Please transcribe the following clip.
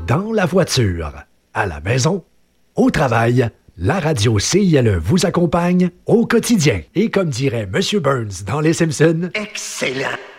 dans la voiture, à la maison, au travail, la radio CILE vous accompagne au quotidien. Et comme dirait M. Burns dans Les Simpsons, excellent!